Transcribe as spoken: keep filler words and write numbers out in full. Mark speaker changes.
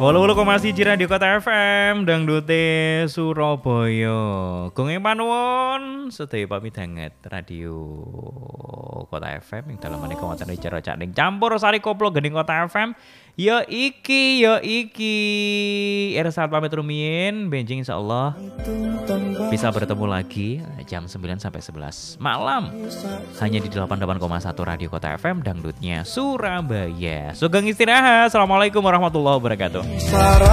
Speaker 1: Wolu-wolu koma siji Radio Kota F M Dangdute Surabaya. Gunge panuwun sedaya pamit hangat Radio Kota F M ing dalem menika wonten acara cakning campur sari koplo gening Kota F M. Ya iki ya iki. Era saat pamit rumiyin benjing insyaallah bisa bertemu lagi jam sembilan sampai sebelas malam hanya di delapan puluh delapan koma satu Radio Kota F M Dangdutnya Surabaya. Sugeng istirahat. Assalamualaikum warahmatullahi wabarakatuh.